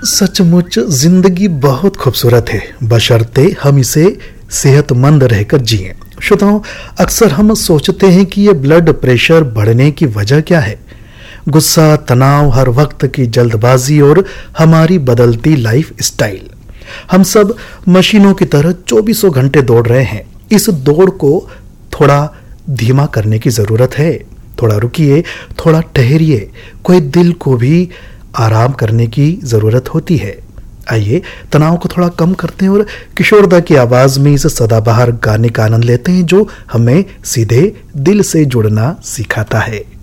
सचमुच जिंदगी बहुत खूबसूरत है, बशर्ते हम इसे सेहतमंद रहकर जिएं। श्रोताओं, अक्सर हम सोचते हैं कि ये ब्लड प्रेशर बढ़ने की वजह क्या है। गुस्सा, तनाव, हर वक्त की जल्दबाजी और हमारी बदलती लाइफ स्टाइल। हम सब मशीनों की तरह 24 घंटे दौड़ रहे हैं। इस दौड़ को थोड़ा धीमा करने की जरूरत है। थोड़ा रुकिए, थोड़ा ठहरिए, कोई दिल को भी आराम करने की जरूरत होती है। आइए तनाव को थोड़ा कम करते हैं और किशोरदा की आवाज में इस सदाबहार गाने का आनंद लेते हैं जो हमें सीधे दिल से जुड़ना सिखाता है।